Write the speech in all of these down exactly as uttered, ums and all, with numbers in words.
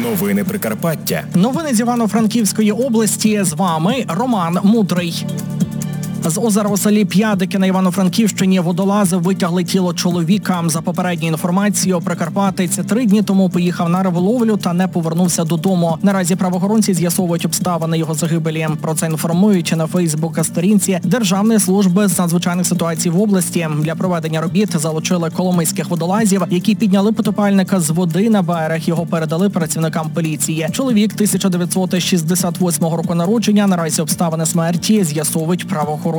Новини Прикарпаття. Новини з Івано-Франківської області. З вами Роман Мудрий. З озера у селі П'ядики на Івано-Франківщині водолази витягли тіло чоловіка. За попередньою інформацією, прикарпатець три дні тому поїхав на риболовлю та не повернувся додому. Наразі правоохоронці з'ясовують обставини його загибелі. Про це інформують на Фейсбук-сторінці Державної служби з надзвичайних ситуацій в області. Для проведення робіт залучили коломийських водолазів, які підняли потопальника з води на берег. Його передали працівникам поліції. Чоловік тисяча дев'ятсот шістдесят восьмого року народження. Наразі обставини смерті з'ясовують правоохоронці.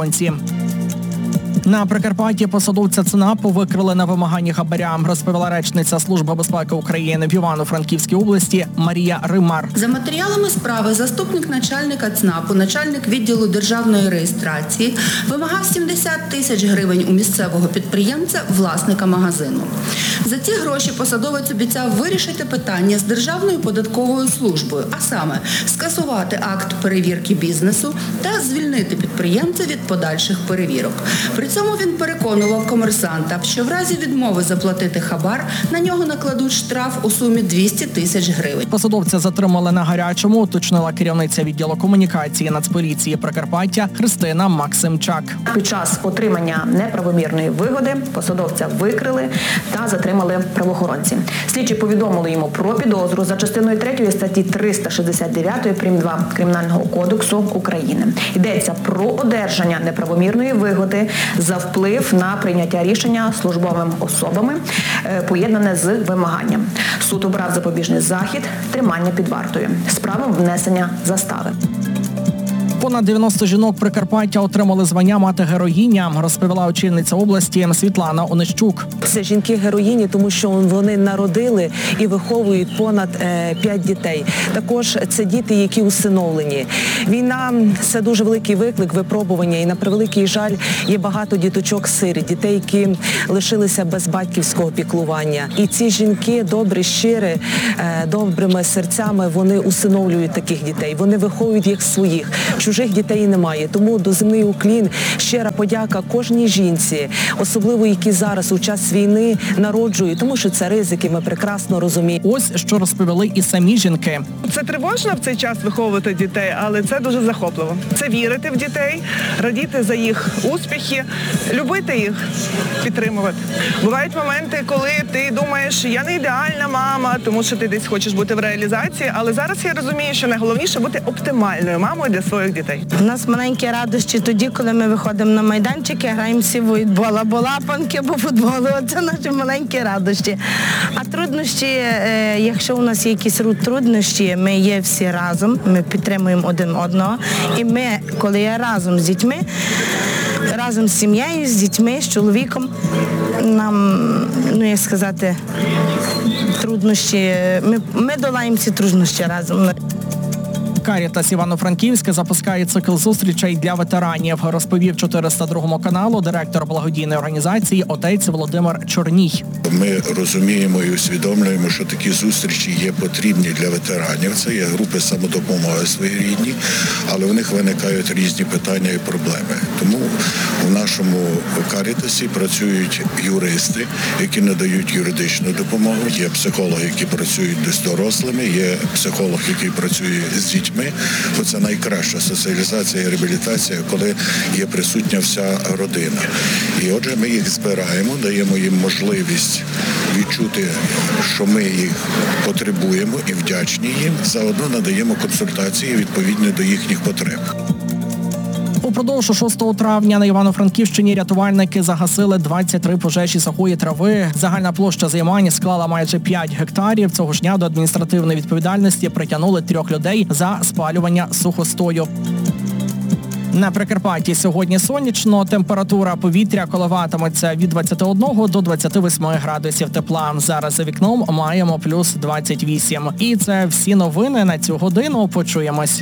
На Прикарпатті посадовця ЦНАПу викрили на вимаганні хабаря, розповіла речниця Служби безпеки України в Івано-Франківській області Марія Римар. За матеріалами справи заступник начальника ЦНАПу, начальник відділу державної реєстрації, вимагав сімдесят тисяч гривень у місцевого підприємця, власника магазину. За ці гроші посадовець обіцяв вирішити питання з Державною податковою службою, а саме скасувати акт перевірки бізнесу та звільнити підприємця від подальших перевірок. При цьому він переконував комерсанта, що в разі відмови заплатити хабар на нього накладуть штраф у сумі двісті тисяч гривень. Посадовця затримали на гарячому, уточнила керівниця відділу комунікації Нацполіції Прикарпаття Христина Максимчак. Під час отримання неправомірної вигоди посадовця викрили та затримали правоохоронці. Слідчі повідомили йому про підозру за частиною третьої статті триста шістдесят дев'ять прим. два Кримінального кодексу України. Йдеться про одержання неправомірної вигоди за вплив на прийняття рішення службовими особами, поєднане з вимаганням. Суд обрав запобіжний захід – тримання під вартою з правом внесення застави. Понад дев'яносто жінок Прикарпаття отримали звання «Мати-героїня», розповіла очільниця області Світлана Онищук. Це жінки-героїні, тому що вони народили і виховують понад п'ять дітей. Також це діти, які усиновлені. Війна – це дуже великий виклик, випробування. І на превеликий жаль є багато діточок-сиріт, дітей, які лишилися без батьківського піклування. І ці жінки добрі, щирі, добрими серцями, вони усиновлюють таких дітей. Вони виховують їх своїх. Чужих дітей немає, тому доземний уклін, щира подяка кожній жінці, особливо які зараз у час війни народжують, тому що це ризики, ми прекрасно розуміємо. Ось що розповіли і самі жінки. Це тривожно в цей час виховувати дітей, але це дуже захопливо. Це вірити в дітей, радіти за їх успіхи, любити їх, підтримувати. Бувають моменти, коли ти думаєш, я не ідеальна мама, тому що ти десь хочеш бути в реалізації, але зараз я розумію, що найголовніше бути оптимальною мамою для своїх дітей. У нас маленькі радощі тоді, коли ми виходимо на майданчики, граємо всі в футбол, або лапанки, або футболу. Це наші маленькі радощі. А труднощі, якщо у нас є якісь труднощі, ми є всі разом, ми підтримуємо один одного. І ми, коли є разом з дітьми, разом з сім'єю, з дітьми, з чоловіком, нам, ну як сказати, труднощі, ми, ми долаємо ці труднощі разом. Карітас Івано-Франківська запускає цикл зустрічей для ветеранів, розповів чотириста другому каналу директор благодійної організації отець Володимир Чорній. Ми розуміємо і усвідомлюємо, що такі зустрічі є потрібні для ветеранів. Це є групи самодопомоги своєрідні, але в них виникають різні питання і проблеми. Тому в нашому Карітасі працюють юристи, які надають юридичну допомогу, є психологи, які працюють з дорослими, є психолог, який працює з дітьми. Це найкраща соціалізація і реабілітація, коли є присутня вся родина. І отже, ми їх збираємо, даємо їм можливість відчути, що ми їх потребуємо і вдячні їм. Заодно надаємо консультації відповідні до їхніх потреб. Упродовж шостого травня на Івано-Франківщині рятувальники загасили двадцять три пожежі сухої трави. Загальна площа займань склала майже п'ять гектарів. Цього ж дня до адміністративної відповідальності притягнули трьох людей за спалювання сухостою. На Прикарпатті сьогодні сонячно, температура повітря коливатиметься від двадцяти одного до двадцяти восьми градусів тепла. Зараз за вікном маємо плюс двадцять вісім. І це всі новини на цю годину. Почуємось.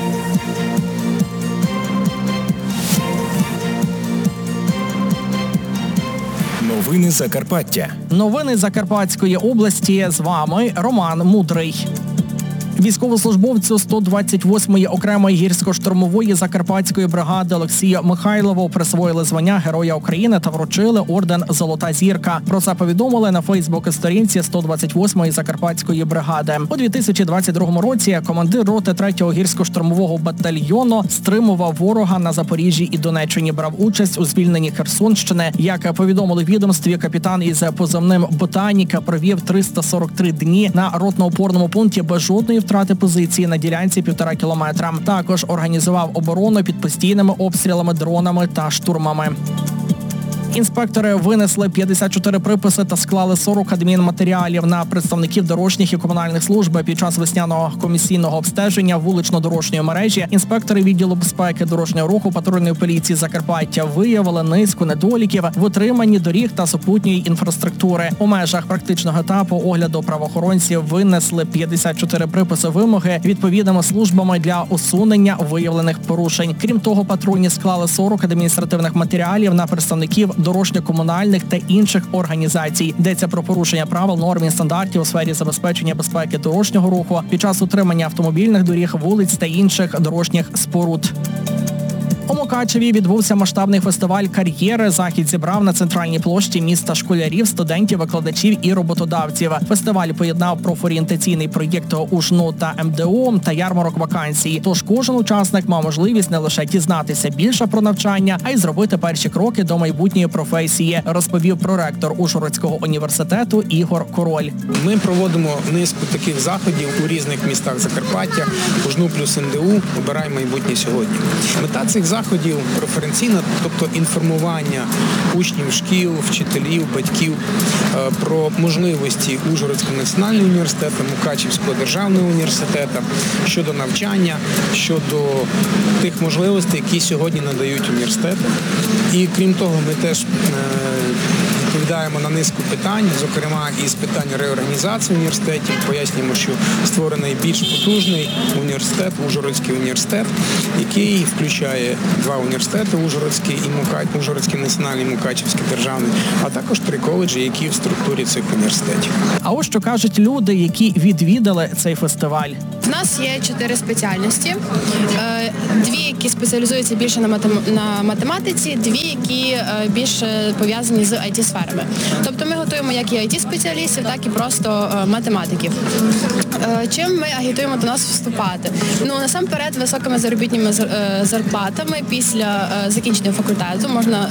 Новини Закарпаття. Новини Закарпатської області. З вами Роман Мудрий. Військовослужбовцю сто двадцять восьмої окремої гірсько-штурмової закарпатської бригади Олексію Михайлову присвоїли звання Героя України та вручили орден «Золота зірка». Про це повідомили на фейсбук-сторінці сто двадцять восьмої закарпатської бригади. У дві тисячі двадцять другому році командир роти третього гірсько-штурмового батальйону стримував ворога на Запоріжжі і Донеччині, брав участь у звільненні Херсонщини. Як повідомили в відомстві, капітан із позивним «Ботаніка» провів триста сорок три дні на ротно-опорному пункті без жодної втрати позиції на ділянці півтора кілометра. Також організував оборону під постійними обстрілами, дронами та штурмами. Інспектори винесли п'ятдесят чотири приписи та склали сорок адмінматеріалів на представників дорожніх і комунальних служб під час весняного комісійного обстеження вулично-дорожньої мережі. Інспектори відділу безпеки дорожнього руху патрульної поліції Закарпаття виявили низку недоліків в утриманні доріг та супутньої інфраструктури. У межах практичного етапу огляду правоохоронці винесли п'ятдесят чотири приписи вимоги відповідними службами для усунення виявлених порушень. Крім того, патрульні склали сорок адміністративних матеріалів на представників дорожньо-комунальних та інших організацій. Йдеться про порушення правил, норм і стандартів у сфері забезпечення безпеки дорожнього руху під час утримання автомобільних доріг, вулиць та інших дорожніх споруд. У Мукачеві відбувся масштабний фестиваль «Кар'єри». Захід зібрав на центральній площі міста школярів, студентів, викладачів і роботодавців. Фестиваль поєднав профорієнтаційний проєкт УЖНУ та ем де о та ярмарок вакансій. Тож кожен учасник мав можливість не лише дізнатися більше про навчання, а й зробити перші кроки до майбутньої професії, розповів проректор Ужгородського університету Ігор Король. Ми проводимо низку таких заходів у різних містах Закарпаття. УЖНУ плюс ен де у «Обирай майбутнє сьогодні». Мета цих заходів преференційна, тобто інформування учнів шкіл, вчителів, батьків про можливості Ужгородського національного університету, Мукачівського державного університету щодо навчання, щодо тих можливостей, які сьогодні надають університети. І крім того, ми теж відповідаємо на низку питань, зокрема із питань реорганізації університетів, пояснюємо, що створений більш потужний університет, Ужгородський університет, який включає два університети, Ужгородський і Мука... Ужгородський національний, Мукачівський державний, а також три коледжі, які в структурі цих університетів. А ось що кажуть люди, які відвідали цей фестиваль. В нас є чотири спеціальності. Дві, які спеціалізуються більше на, матем... на математиці, дві, які більше пов'язані з ай ті-сферами. Тобто ми готуємо як і ай ті-спеціалістів, так і просто математиків. Чим ми агітуємо до нас вступати? Ну, насамперед, високими заробітними зарплатами після закінчення факультету можна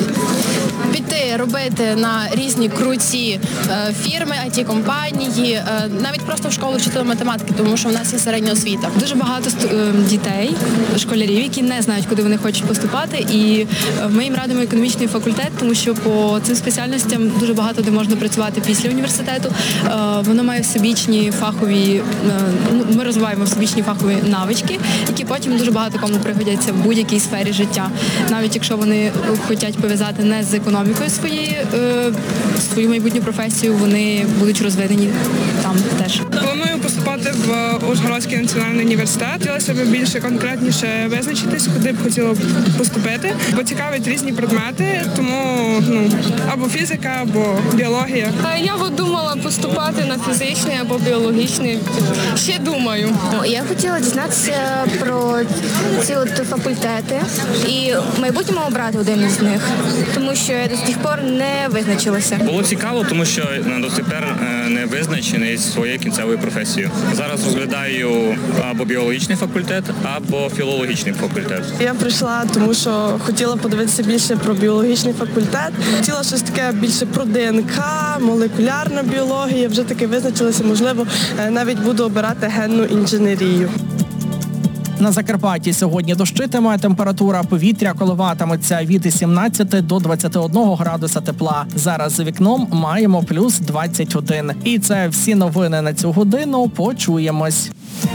піти робити на різні круті фірми, ай ті-компанії, навіть просто в школу вчителя математики, тому що в нас є середня освіта. Дуже багато дітей, школярів, які не знають, куди вони хочуть поступати, і ми їм радимо економічний факультет, тому що по цим спеціальностям дуже багато де можна працювати після університету. Воно має всебічні фахові, ми розвиваємо всебічні фахові навички, які потім дуже багато кому пригодяться в будь-якій сфері життя. Навіть якщо вони хочуть пов'язати не з економікою своєї, свою майбутню професію, вони будуть розвинені там теж. Планую поступати в Ужгородський національний університет. Хотілося б більше конкретніше визначитись, куди б хотіла поступити, бо цікавить різні предмети, тому ну, або фізика, або біологія. Я б думала поступати на фізичний або біологічний. Ще думаю. Я хотіла дізнатися про ці от факультети і в майбутньому обрати один із них, тому що я до сих пор не визначилася. Було цікаво, тому що дотепер не визначений своєю кінцевою професією. Зараз розглядаю або біологічний факультет, або філологічний факультет. Я прийшла, тому що хотіла подивитися більше про біологічний факультет. Хотіла щось таке більше про де ен ка, молекулярна біологія. Вже таки визначилася, можливо, навіть буду обирати генну інженерію. На Закарпатті сьогодні дощитиме, температура повітря коливатиметься від сімнадцяти до двадцяти одного градуса тепла. Зараз за вікном маємо плюс двадцять один. І це всі новини на цю годину. Почуємось.